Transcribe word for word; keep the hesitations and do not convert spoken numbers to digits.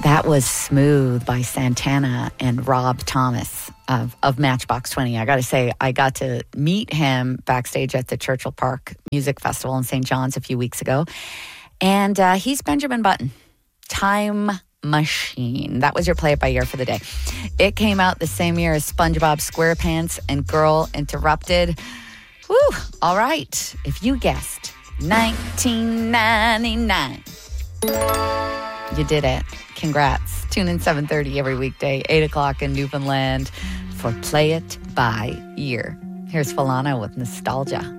That was Smooth by Santana and Rob Thomas of, of Matchbox twenty. I got to say, I got to meet him backstage at the Churchill Park Music Festival in Saint John's a few weeks ago. And uh, he's Benjamin Button. Time Machine. That was your Play It By Ear for the day. It came out the same year as SpongeBob SquarePants and Girl Interrupted. Woo! All right. If you guessed nineteen ninety-nine, you did it. Congrats. Tune in seven thirty every weekday, eight o'clock in Newfoundland for Play It By Ear. Here's Falana with Nostalgia.